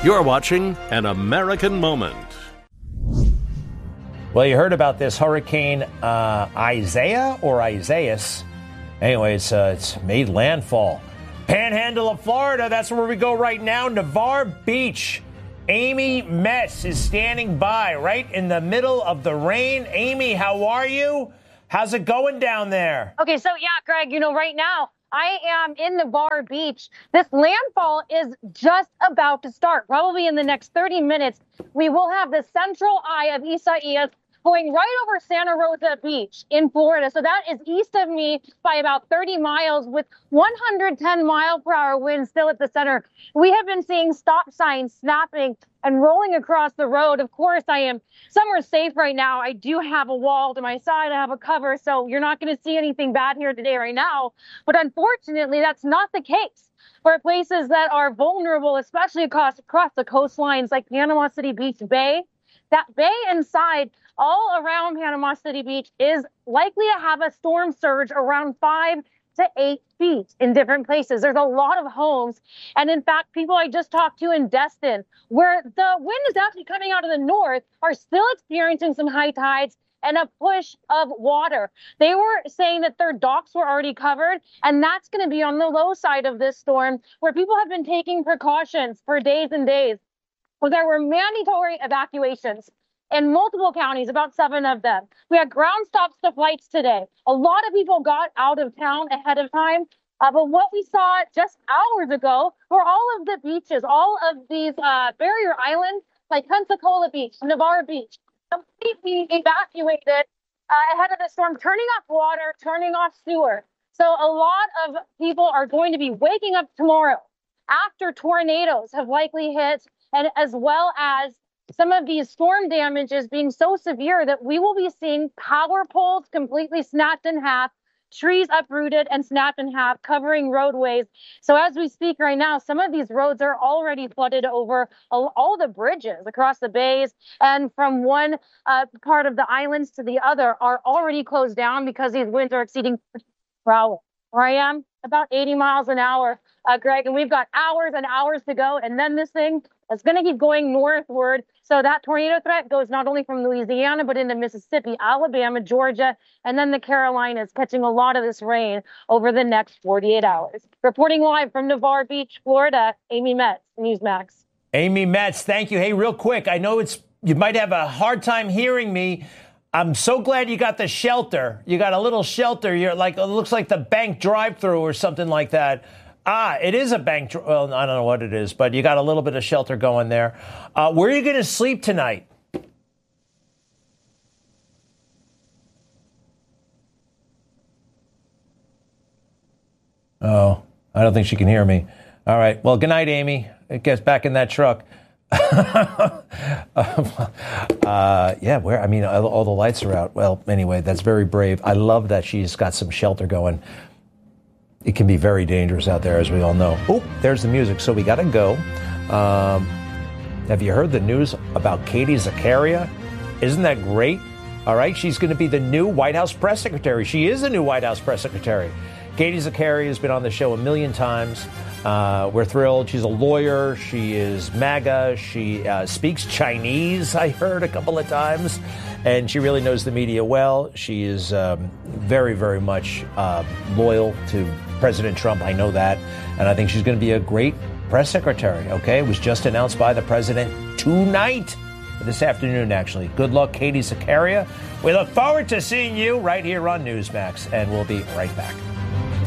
You're watching An American Moment. Well, you heard about this hurricane Isaiah or Isaias. Anyway, it's made landfall. Panhandle of Florida, that's where we go right now. Navarre Beach. Amy Metz is standing by right in the middle of the rain. Amy, how are you? How's it going down there? Okay, so yeah, Greg, right now I am in Navarre Beach. This landfall is just about to start. Probably in the next 30 minutes, we will have the central eye of Isaias going right over Santa Rosa Beach in Florida. So that is east of me by about 30 miles with 110 mile per hour winds still at the center. We have been seeing stop signs snapping and rolling across the road. Of course, I am somewhere safe right now. I do have a wall to my side. I have a cover, so you're not going to see anything bad here today right now. But unfortunately, that's not the case for places that are vulnerable, especially across the coastlines like Panama City Beach Bay. That bay inside all around Panama City Beach is likely to have a storm surge around 5 to 8 feet in different places. There's a lot of homes. And in fact, people I just talked to in Destin, where the wind is actually coming out of the north, are still experiencing some high tides and a push of water. They were saying that their docks were already covered, and that's going to be on the low side of this storm, where people have been taking precautions for days and days. Well, there were mandatory evacuations in multiple counties, about 7 of them. We had ground stops to flights today. A lot of people got out of town ahead of time. But what we saw just hours ago were all of the beaches, all of these barrier islands like Pensacola Beach, Navarre Beach, completely evacuated ahead of the storm, turning off water, turning off sewer. So a lot of people are going to be waking up tomorrow after tornadoes have likely hit, and as well as some of these storm damages being so severe that we will be seeing power poles completely snapped in half, trees uprooted and snapped in half, covering roadways. So as we speak right now, some of these roads are already flooded over, all the bridges across the bays, and from one part of the islands to the other are already closed down because these winds are exceeding per hour. Where I am, about 80 miles an hour, Greg, and we've got hours and hours to go. And then this thing is going to keep going northward. So that tornado threat goes not only from Louisiana, but into Mississippi, Alabama, Georgia, and then the Carolinas, catching a lot of this rain over the next 48 hours. Reporting live from Navarre Beach, Florida, Amy Metz, Newsmax. Amy Metz, thank you. Hey, real quick, I know you might have a hard time hearing me. I'm so glad you got the shelter. You got a little shelter. You're like, it looks like the bank drive-through or something like that. It is a bank. Well, I don't know what it is, but you got a little bit of shelter going there. Where are you going to sleep tonight? Oh, I don't think she can hear me. All right. Well, good night, Amy. It gets back in that truck. Where? I mean, all the lights are out. Well, anyway, that's very brave. I love that she's got some shelter going. It can be very dangerous out there, as we all know. Oh, there's the music. So we got to go. Have you heard the news about Katie Zakaria? Isn't that great? All right. She's going to be the new White House press secretary. She is the new White House press secretary. Katie Zakaria has been on the show a million times. We're thrilled. She's a lawyer. She is MAGA. She speaks Chinese, I heard a couple of times. And she really knows the media well. She is very, very much loyal to President Trump. I know that. And I think she's going to be a great press secretary. OK, it was just announced by the president tonight, this afternoon, actually. Good luck, Katie Zakaria. We look forward to seeing you right here on Newsmax. And we'll be right back.